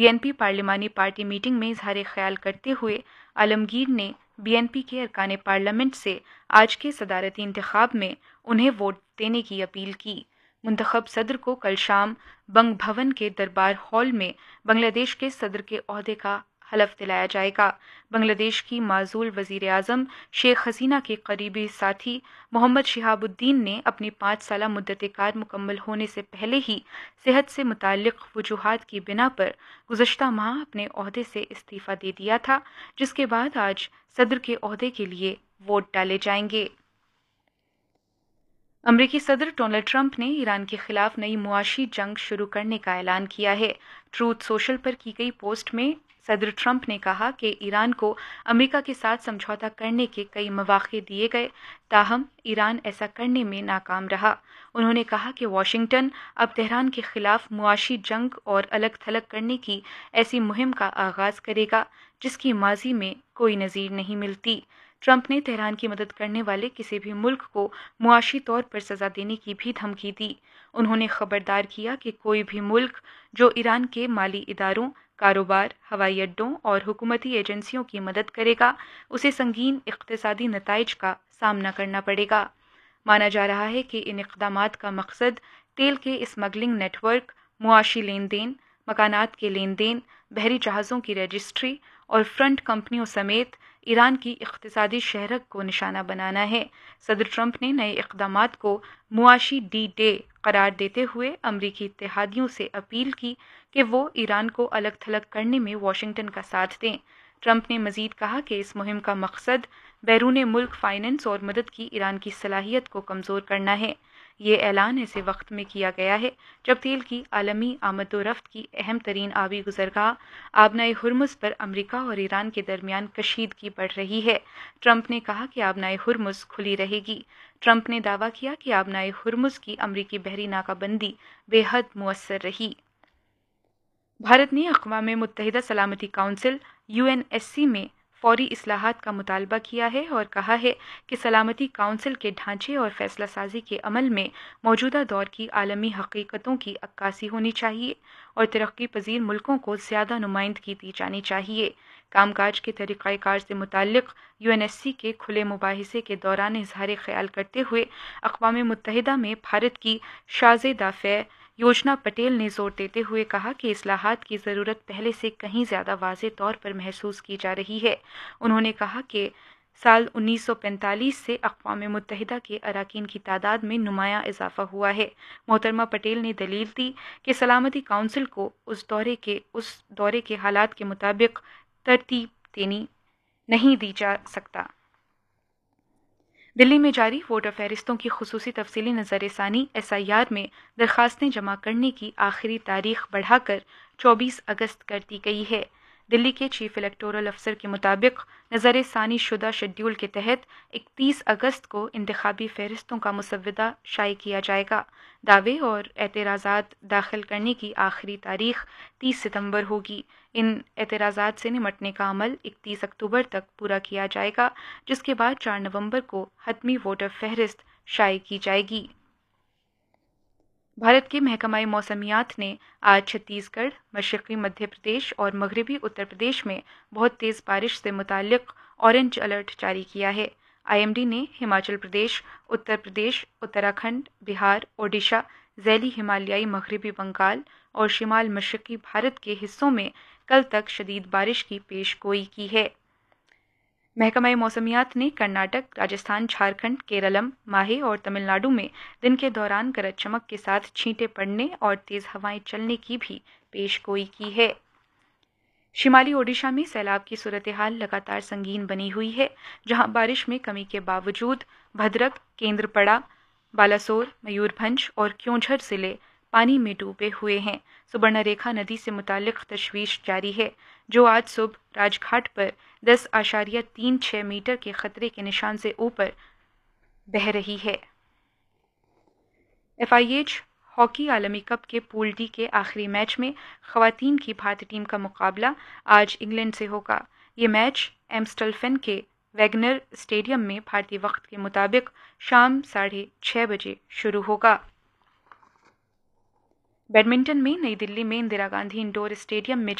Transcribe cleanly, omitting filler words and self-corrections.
BNP पार्लिमानी party meeting में इजहार ख्याल करते हुए आलमगीर ने BNP के अरकान पार्लियामेंट से आज के सदारती इंतखाब में उन्हें वोट देने की अपील की। मुंतखब सदर को कल शाम बंग भवन के दरबार हॉल में बांग्लादेश के सदर के ओहदे का हलफ दिलाया जाएगा। बांग्लादेश की माजूल वजीर आजम शेख हसीना के करीबी साथी मोहम्मद शिहाबुद्दीन ने अपनी 5 साला मुद्दत कार मुकम्मल होने से पहले ही सेहत से मुताल्लिक वजूहात की बिना पर गुज़श्ता माह अपने ओहदे से इस्तीफ़ा दे दिया था, जिसके बाद आज सदर के ओहदे के लिए वोट डाले जाएंगे। अमरीकी सदर डोनाल्ड ट्रंप ने ईरान के खिलाफ नई मुआशी जंग शुरू करने का ऐलान किया है। ट्रूथ सोशल पर की गई पोस्ट में सदर ट्रंप ने कहा कि ईरान को अमेरिका के साथ समझौता करने के कई मौक़े दिए गए, ताहम ईरान ऐसा करने में नाकाम रहा। उन्होंने कहा कि वाशिंगटन अब तेहरान के खिलाफ मुआशी जंग और अलग थलग करने की ऐसी मुहिम का आगाज़ करेगा जिसकी माजी में कोई नज़ीर नहीं मिलती। ट्रंप ने तेहरान की मदद करने वाले किसी भी मुल्क को मुआशी तौर पर सज़ा देने की भी धमकी दी। उन्होंने खबरदार किया कि कोई भी मुल्क जो ईरान के माली इदारों, कारोबार, हवाई अड्डों और हुकूमती एजेंसियों की मदद करेगा, उसे संगीन इक़्तिसादी नताइज का सामना करना पड़ेगा। माना जा रहा है कि इन इक़दामात का मकसद तेल के स्मगलिंग नेटवर्क, मुआशी लेन देन, मकानात के लेन देन, बहरी जहाज़ों की रजिस्ट्री और फ्रंट कंपनियों समेत ईरान की इक़्तिसादी शहरत को निशाना बनाना है। सदर ट्रंप ने नए इक़दामात को मुआशी डी-डे करार देते हुए अमरीकी इत्तेहादियों से अपील की कि वो ईरान को अलग थलग करने में वाशिंगटन का साथ दें। ट्रंप ने मजीद कहा कि इस मुहिम का मकसद बैरून मुल्क फाइनेंस और मदद की ईरान की सलाहियत को कमज़ोर करना है। ये ऐलान ऐसे वक्त में किया गया है जब तेल की आलमी आमदोरफ्त की अहम तरीन आबी गुज़रगाह आबनाए हुर्मुज़ पर अमरीका और ईरान के दरमियान कशीदगी बढ़ रही है। ट्रंप ने कहा कि आबनाए हुर्मुज़ खुली रहेगी। ट्रंप ने दावा किया कि आबनाए हुर्मुज़ की अमरीकी बहरी नाकाबंदी बेहद मुअस्सर रही। भारत ने अक़वाम मुत्तहिदा सलामती काउंसिल UNSC में फौरी इस्लाहात का मुतालबा किया है और कहा है कि सलामती काउंसिल के ढांचे और फैसला साजी के अमल में मौजूदा दौर की आलमी हकीकतों की अक्कासी होनी चाहिए और तरक्की पजीर मुल्कों को ज़्यादा नुमाइंदगी दी जानी चाहिए। कामकाज के तरीक़ाकार से मुताल्लिक़ UNSC के खुले मुबाहिसे के दौरान इज़हार ख्याल करते हुए अक़वाम मुत्तहिदा में भारत की शाज़े दाफ़े योजना पटेल ने जोर देते हुए कहा कि इस्लाहात की ज़रूरत पहले से कहीं ज़्यादा वाज़े तौर पर महसूस की जा रही है। उन्होंने कहा कि साल 1945 से अक़वाम मुत्तहिदा के अरकान की तादाद में नुमायां इजाफा हुआ है। मोहतरमा पटेल ने दलील दी कि सलामती काउंसिल को उस दौरे के हालात के मुताबिक तरतीब देनी नहीं दी जा सकता। दिल्ली में जारी वोटर फहरिस्तों की खुसूसी तफसीली नज़रसानी SIR में दरखास्तें जमा करने की आखिरी तारीख बढ़ाकर 24 अगस्त कर दी गई है। दिल्ली के चीफ इलेक्टोरल अफसर के मुताबिक नज़रसानी शुदा शेड्यूल के तहत 31 अगस्त को इंतखाबी फहरिस्तों का मुसव्वदा शाये किया जाएगा। दावे और एतराज़ात दाखिल करने की आखिरी तारीख 30 सितंबर होगी। इन एतराज़ात से निमटने का अमल 31 अक्टूबर तक पूरा किया जाएगा, जिसके बाद 4 नवंबर को हतमी वोटर फहरिस्त शाये की जाएगी। भारत के महकमा मौसमियात ने आज छत्तीसगढ़, मशरक़ी मध्य प्रदेश और मगरबी उत्तर प्रदेश में बहुत तेज़ बारिश से मुताल्लिक़ ऑरेंज अलर्ट जारी किया है। IMD ने हिमाचल प्रदेश, उत्तर प्रदेश, उत्तराखंड, बिहार, ओडिशा, ज़ैली हिमालयाई मगरबी बंगाल और शिमाल मशरक़ी भारत के हिस्सों में कल तक शदीद बारिश की पेशगोई की है। महकमा मौसमियात ने कर्नाटक, राजस्थान, झारखंड, केरलम, माहे और तमिलनाडु में दिन के दौरान गरज चमक के साथ छींटे पड़ने और तेज़ हवाएं चलने की भी पेशगोई की है। शिमाली ओडिशा में सैलाब की सूरत हाल लगातार संगीन बनी हुई है, जहां बारिश में कमी के बावजूद भद्रक, केंद्रपड़ा, बालासोर, मयूरभंज और क्योंझर जिले पानी में डूबे हुए हैं। सुवर्णरेखा नदी से मुताल्लिक़ तशवीश जारी है, जो आज सुबह राजघाट पर 10.36 मीटर के खतरे के निशान से ऊपर बह रही है। FIH हॉकी आलमी कप के पूल डी के आखिरी मैच में ख़वातीन की भारतीय टीम का मुकाबला आज इंग्लैंड से होगा। ये मैच एम्स्टलफेन के वैगनर स्टेडियम में भारतीय वक्त के मुताबिक शाम 6:30 बजे शुरू होगा। बैडमिंटन में नई दिल्ली में इंदिरा गांधी इंडोर स्टेडियम में